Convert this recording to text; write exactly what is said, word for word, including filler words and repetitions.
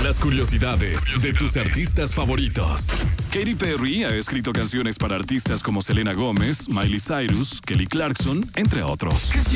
Las curiosidades de tus artistas favoritos. Katy Perry ha escrito canciones para artistas como Selena Gómez, Miley Cyrus, Kelly Clarkson, entre otros.